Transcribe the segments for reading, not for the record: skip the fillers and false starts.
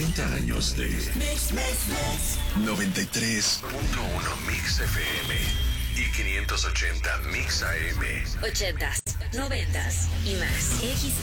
30 años de 93.1 Mix FM y 580 Mix AM. 80s, 90s y más.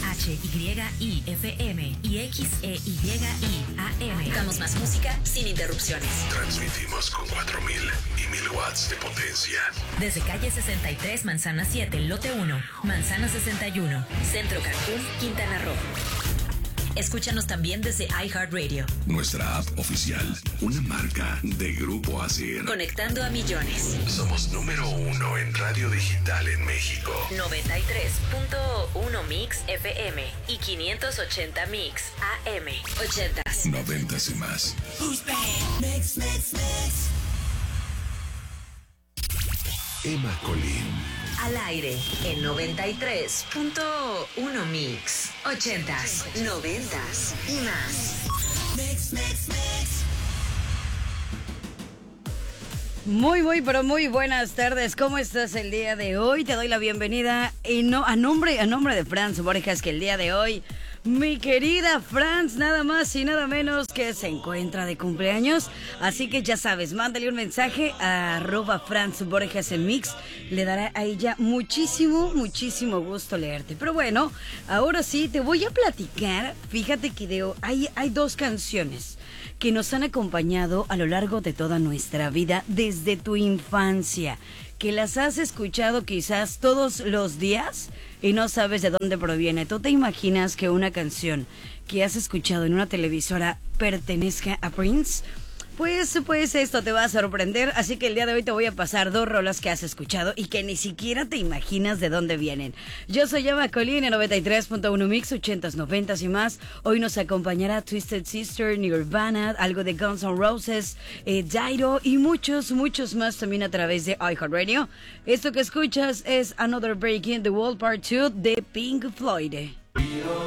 XHYIFM y XEYI AM. Damos más música sin interrupciones. Transmitimos con 4,000 y 1,000 watts de potencia. Desde calle 63, Manzana 7, lote 1, Manzana 61. Centro Cancún, Quintana Roo. Escúchanos también desde iHeartRadio. Nuestra app oficial, una marca de Grupo ASIR. Conectando a millones. Somos número 1 en radio digital en México. 93.1 Mix FM y 580 Mix AM. 80s. 90s y más. Emma Colín. Al aire en 93.1 Mix. 80s, 90s y más. Pero muy buenas tardes. ¿Cómo estás el día de hoy? Te doy la bienvenida a nombre de Franz Borjas, que el día de hoy, mi querida Franz, nada más y nada menos que se encuentra de cumpleaños. Así que ya sabes, mándale un mensaje a @Franz Borjas en Mix. Le dará a ella muchísimo gusto leerte. Pero bueno, ahora sí, te voy a platicar. Fíjate que hay dos canciones que nos han acompañado a lo largo de toda nuestra vida, desde tu infancia, que las has escuchado quizás todos los días y no sabes de dónde proviene. ¿Tú te imaginas que una canción que has escuchado en una televisora pertenezca a Prince? Pues esto te va a sorprender, así que el día de hoy te voy a pasar dos rolas que has escuchado y que ni siquiera te imaginas de dónde vienen. Yo soy Emma Colín en 93.1 Mix, 80s, 90s y más. Hoy nos acompañará Twisted Sister, Nirvana, algo de Guns N' Roses, Dido y muchos más también a través de iHeartRadio. Esto que escuchas es Another Break in the Wall Part 2 de Pink Floyd.